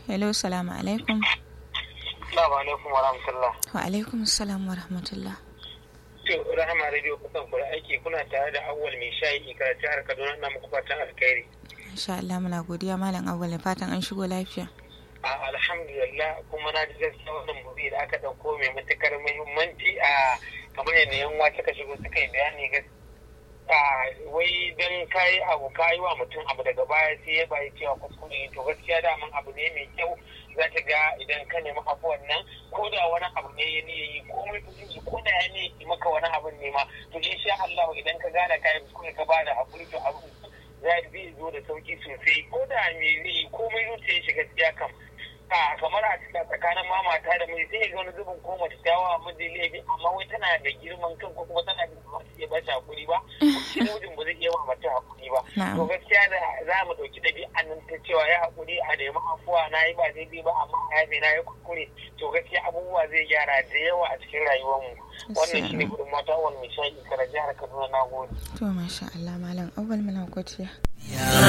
Hello, salamu alaikum. Assalamu alaikum wa rahmatullah. Wa alaikum assalam wa rahmatullah. To, Rahama Radio kusan kula aiki kuna tare da Awwal mai shayi Ikara jihar Kaduna, na muku fatan alkhairi. Insha Allah muna godiya Malam Awwal, fatan an shigo lafiya. Alhamdulillah, kuma na ji gaskiya wannan mubi da aka dauko mai matukar muhimmanci a kamar yadda yan uwa suka shigo suka yi bayani gaskiya. Wai dan kayi abu kayi wa mutum abu daga baya sai ya bayi cewa kuskure, to gaskiya daman abu ne mai kyau. Za ta ga idan ka nemi abuwan nan ko da wani abu ne ya yi komai kuɗi ko da ya ne maka wani abu ne ma, to insha Allah idan ka gane kayan kuskure ka bada hakuri, to abu zai zo da sauki sosai. Ko da me zai komai zuciya shi gaskiya kam kamar a cikin tsakanin mata da mai sai ga wani zubin ko mace ta wa miji laifi amma wai tana da girman kan ko kuma tana da ba su iya ba ta hakuri ba, shi mijin ba zai iya wa mace hakuri ba. To gaskiya da za mu ɗauki ɗabi'an nan ta cewa ya hakuri a nemi afuwa, na yi ba daidai ba amma a yafe na yi kuskure, to gaskiya abubuwa zai gyara da yawa a cikin rayuwarmu. Wannan shi ne gudun mata wani mai shayi Ikara jihar Kaduna, na gode. To masha Allah Malam Awwal muna godiya.